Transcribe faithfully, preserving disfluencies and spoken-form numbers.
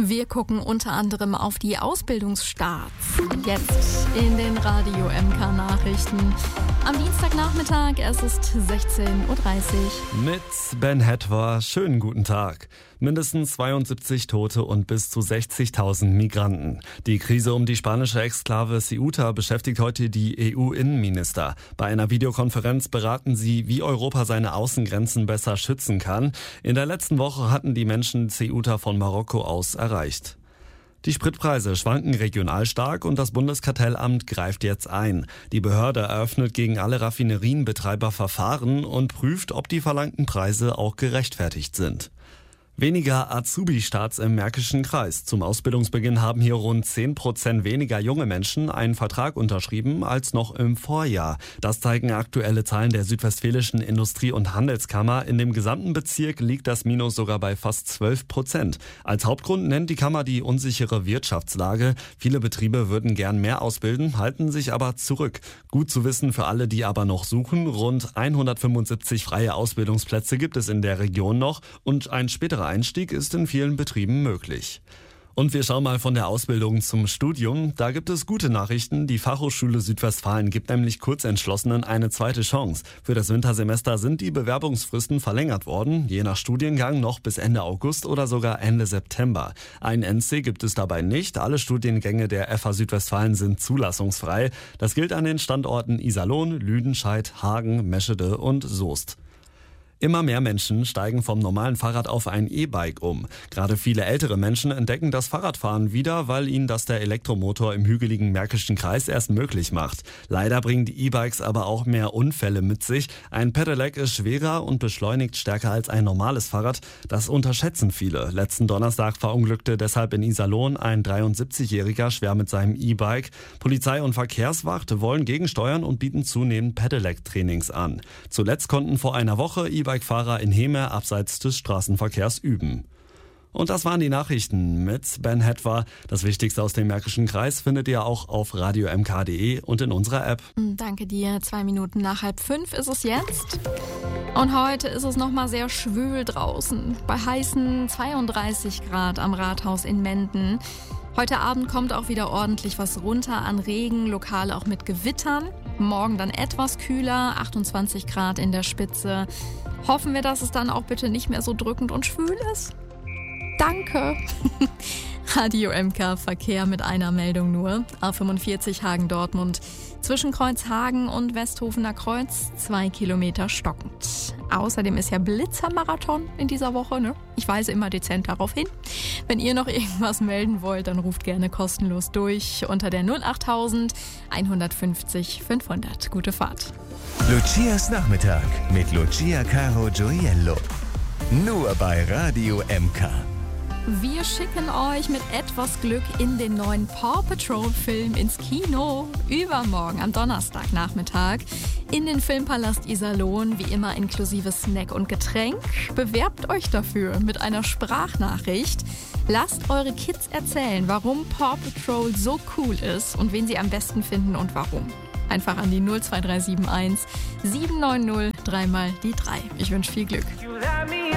Wir gucken unter anderem auf die Ausbildungsstarts. Jetzt in den Radio M K Nachrichten. Am Dienstagnachmittag, es ist sechzehn Uhr dreißig. Mit Ben Hetwer, schönen guten Tag. Mindestens zweiundsiebzig Tote und bis zu sechzigtausend Migranten. Die Krise um die spanische Exklave Ceuta beschäftigt heute die E U-Innenminister. Bei einer Videokonferenz beraten sie, wie Europa seine Außengrenzen besser schützen kann. In der letzten Woche hatten die Menschen Ceuta von Marokko aus erreicht. Die Spritpreise schwanken regional stark und das Bundeskartellamt greift jetzt ein. Die Behörde eröffnet gegen alle Raffinerienbetreiber Verfahren und prüft, ob die verlangten Preise auch gerechtfertigt sind. Weniger Azubi-Starts im Märkischen Kreis. Zum Ausbildungsbeginn haben hier rund zehn Prozent weniger junge Menschen einen Vertrag unterschrieben als noch im Vorjahr. Das zeigen aktuelle Zahlen der Südwestfälischen Industrie- und Handelskammer. In dem gesamten Bezirk liegt das Minus sogar bei fast zwölf Prozent. Als Hauptgrund nennt die Kammer die unsichere Wirtschaftslage. Viele Betriebe würden gern mehr ausbilden, halten sich aber zurück. Gut zu wissen für alle, die aber noch suchen. Rund hundertfünfundsiebzig freie Ausbildungsplätze gibt es in der Region noch und ein späterer Einstieg ist in vielen Betrieben möglich. Und wir schauen mal von der Ausbildung zum Studium. Da gibt es gute Nachrichten. Die Fachhochschule Südwestfalen gibt nämlich Kurzentschlossenen eine zweite Chance. Für das Wintersemester sind die Bewerbungsfristen verlängert worden, je nach Studiengang noch bis Ende August oder sogar Ende September. Ein N C gibt es dabei nicht. Alle Studiengänge der F A Südwestfalen sind zulassungsfrei. Das gilt an den Standorten Iserlohn, Lüdenscheid, Hagen, Meschede und Soest. Immer mehr Menschen steigen vom normalen Fahrrad auf ein E-Bike um. Gerade viele ältere Menschen entdecken das Fahrradfahren wieder, weil ihnen das der Elektromotor im hügeligen Märkischen Kreis erst möglich macht. Leider bringen die E-Bikes aber auch mehr Unfälle mit sich. Ein Pedelec ist schwerer und beschleunigt stärker als ein normales Fahrrad. Das unterschätzen viele. Letzten Donnerstag verunglückte deshalb in Iserlohn ein dreiundsiebzigjähriger schwer mit seinem E-Bike. Polizei und Verkehrswacht wollen gegensteuern und bieten zunehmend Pedelec-Trainings an. Zuletzt konnten vor einer Woche E-Bike Fahrer in Heme abseits des Straßenverkehrs üben. Und das waren die Nachrichten mit Ben Hetwer. Das Wichtigste aus dem Märkischen Kreis findet ihr auch auf radio m k punkt d e und in unserer App. Danke dir. Zwei Minuten nach halb fünf ist es jetzt. Und heute ist es nochmal sehr schwül draußen. Bei heißen zweiunddreißig Grad am Rathaus in Menden. Heute Abend kommt auch wieder ordentlich was runter an Regen, lokal auch mit Gewittern. Morgen dann etwas kühler, achtundzwanzig Grad in der Spitze. Hoffen wir, dass es dann auch bitte nicht mehr so drückend und schwül ist. Danke. Radio M K Verkehr mit einer Meldung nur. A fünfundvierzig Hagen-Dortmund. Zwischen Kreuzhagen und Westhofener Kreuz zwei Kilometer stockend. Außerdem ist ja Blitzermarathon in dieser Woche, ne? Ich weise immer dezent darauf hin. Wenn ihr noch irgendwas melden wollt, dann ruft gerne kostenlos durch unter der null acht tausend hundertfünfzig fünfhundert. Gute Fahrt. Lucias Nachmittag mit Lucia Caro Gioiello. Nur bei Radio M K. Wir schicken euch mit etwas Glück in den neuen Paw Patrol Film ins Kino. Übermorgen am Donnerstagnachmittag in den Filmpalast Iserlohn, wie immer inklusive Snack und Getränk. Bewerbt euch dafür mit einer Sprachnachricht. Lasst eure Kids erzählen, warum Paw Patrol so cool ist und wen sie am besten finden und warum. Einfach an die null zwei drei sieben eins sieben neun null drei mal die drei. Ich wünsche viel Glück.